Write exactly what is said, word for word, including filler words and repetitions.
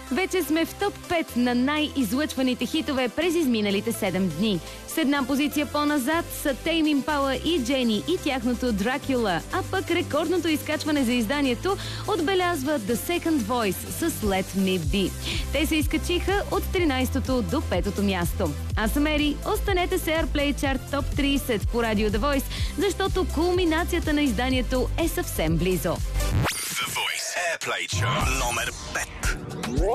Вече сме в топ пет на най-излъчваните хитове през изминалите седем дни. С една позиция по-назад са Tame Impala и Jenny и тяхното Dracula, а пък рекордното изкачване за изданието отбелязва The Second Voice с Let Me Be. Те се изкачиха от тринайсето до петото място. Аз съм Ери, останете с Airplay Chart Top трийсет по Радио The Voice, защото кулминацията на изданието е съвсем близо. The Voice Airplay Chart номер пет.